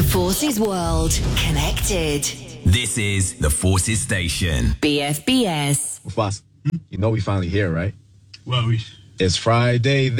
The Forces World. Connected. This is the Forces Station. BFBS. Boss, you know we finally here, right? Well, It's Friday.